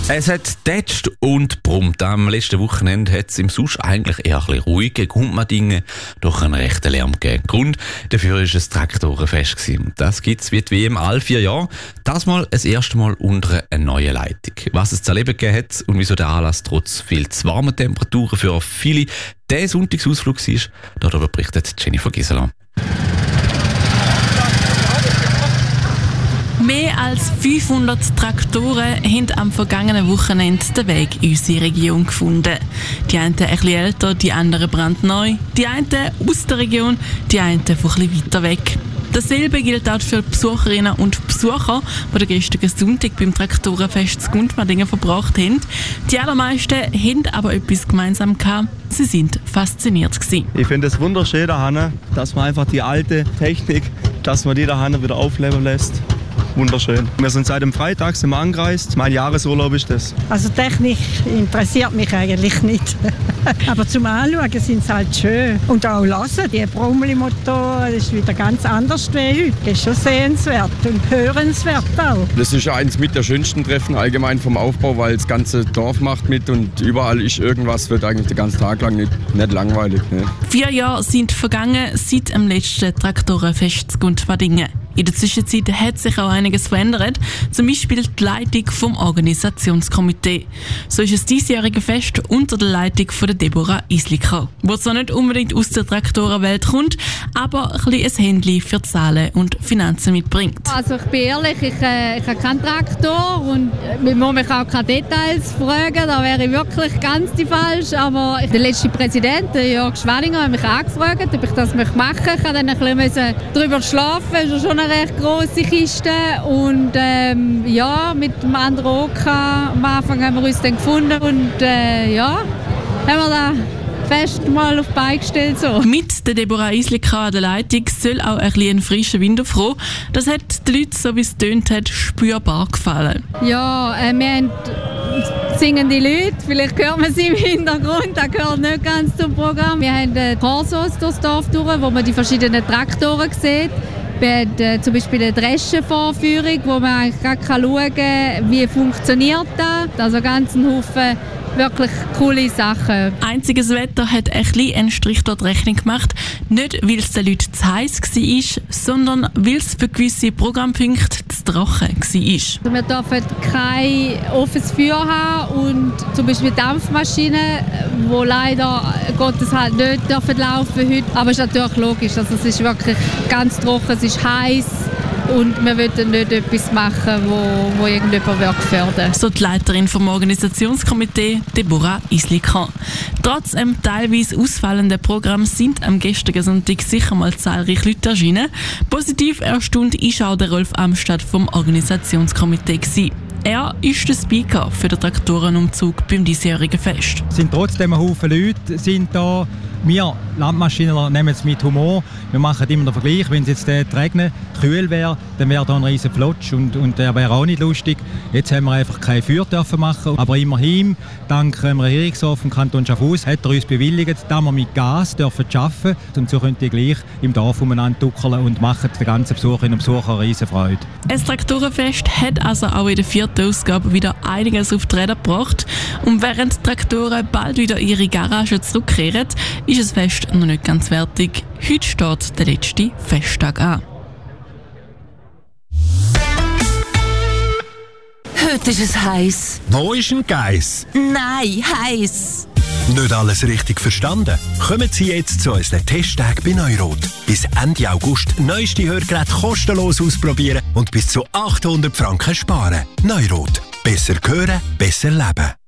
Es hat tätscht und brummt. Am letzten Wochenende hat es im sonst eigentlich eher ein bisschen ruhige Grundmadingen durch einen rechten Lärm gegeben. Grund dafür war ein Traktorenfest gewesen. Das gibt es wie die WM alle 4 Jahre. Das mal das erste Mal unter einer neuen Leitung. Was es zu erleben gegeben hat und wieso der Anlass trotz viel zu warmen Temperaturen für viele der Sonntagsausflug war, darüber berichtet Jennifer Gisela. Mehr als 500 Traktoren haben am vergangenen Wochenende den Weg in unsere Region gefunden. Die einen ein bisschen älter, die anderen brandneu, die einen aus der Region, die einen von ein bisschen weiter weg. Dasselbe gilt auch für die Besucherinnen und Besucher, die den gestrigen Sonntag beim Traktorenfest zu Gundmadingen verbracht haben. Die allermeisten haben aber etwas gemeinsam gehabt. Sie sind fasziniert gewesen. Ich finde es wunderschön, dass man einfach die alte Technik, dass man die wieder aufleben lässt. Wunderschön. Wir sind seit dem Freitag angereist. Mein Jahresurlaub ist das. Also Technik interessiert mich eigentlich nicht. Aber zum Anschauen sind sie halt schön. Und auch hören, die Brummeli-Motor, das ist wieder ganz anders wie heute. Das ist schon sehenswert und hörenswert auch. Das ist eines mit der schönsten Treffen allgemein vom Aufbau, weil das ganze Dorf macht mit und überall ist irgendwas, wird eigentlich den ganzen Tag lang nicht langweilig. Ne? 4 Jahre sind vergangen seit dem letzten Traktorenfest zu Gundmadingen. In der Zwischenzeit hat sich auch einiges verändert, zum Beispiel die Leitung vom Organisationskomitee. So ist es diesjährige Fest unter der Leitung von der Deborah Isliker, die zwar nicht unbedingt aus der Traktorenwelt kommt, aber ein bisschen ein Händchen für Zahlen und Finanzen mitbringt. Also ich bin ehrlich, ich habe keinen Traktor und ich muss mich auch keine Details fragen, da wäre ich wirklich ganz die falsch. Aber der letzte Präsident, Jörg Schwadinger, hat mich angefragt, ob ich das machen möchte. Ich musste dann ein bisschen darüber schlafen, das ist schon eine recht grosse Kiste und mit dem anderen Oka am Anfang haben wir uns dann gefunden und haben wir da fest mal auf die Beine gestellt. So. Mit der Deborah Isliker an der Leitung soll auch ein bisschen frischer Wind aufkommen. Das hat den Leuten, so wie es tönt hat, spürbar gefallen. Ja, wir haben singende Leute, vielleicht hört man sie im Hintergrund, das gehört nicht ganz zum Programm. Wir haben Korsos durchs Dorf durch, wo man die verschiedenen Traktoren sieht. Wir haben zum Beispiel eine Dreschenvorführung, wo man eigentlich schauen kann, wie funktioniert das. Also ganz ein Haufen wirklich coole Sachen. Einziges Wetter hat ein bisschen einen Strich durch die Rechnung gemacht. Nicht, weil es den Leuten zu heiß war, sondern weil es für gewisse Programmpunkte zu trocken war. Wir dürfen kein offenes Feuer haben und zum Beispiel Dampfmaschinen, die leider Gottes halt nicht dürfen laufen heute. Aber es ist natürlich logisch. Also es ist wirklich ganz trocken, es ist heiß. Und wir wollen nicht etwas machen, wo irgendjemand gefährden will. So die Leiterin vom Organisationskomitee, Deborah Isliker. Trotz einem teilweise ausfallenden Programm sind am gestrigen Sonntag sicher mal zahlreiche Leute erschienen. Positiv erstaunt ist auch der Rolf Amstad vom Organisationskomitee gewesen. Er ist der Speaker für den Traktorenumzug beim diesjährigen Fest. Es sind trotzdem ein Haufen Leute sind da. Wir Landmaschiner nehmen es mit Humor. Wir machen immer den Vergleich. Wenn es jetzt regnet, kühl wäre, dann wäre da ein riesen Flotsch und der wäre auch nicht lustig. Jetzt haben wir einfach kein Feuer dürfen machen. Aber immerhin, dank dem Regierungshof im Kanton Schaffhausen, hat er uns bewilligt, dass wir mit Gas dürfen arbeiten. Und so könnt ihr gleich im Dorf umeinander duckeln und machen den ganzen Besucherinnen und Besuchern eine riesen Freude. Ein Traktorenfest hat also auch in der 4. Ausgabe wieder einiges auf die Räder gebracht. Und während die Traktoren bald wieder in ihre Garage zurückkehren, ist das Fest noch nicht ganz fertig. Heute steht der letzte Festtag an. Heute ist es heiß. Wo ist ein Geiss? Nein, heiß. Nicht alles richtig verstanden? Kommen Sie jetzt zu unseren Testtagen bei Neurot. Bis Ende August neueste Hörgeräte kostenlos ausprobieren und bis zu 800 Franken sparen. Neurot. Besser hören, besser leben.